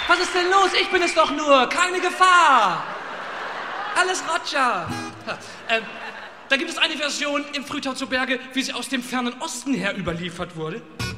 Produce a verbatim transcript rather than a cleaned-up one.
Was ist denn los? Ich bin es doch nur. Keine Gefahr. Alles Roger. Ähm, da gibt es eine Version im Frühtau zu Berge, wie sie aus dem fernen Osten her überliefert wurde.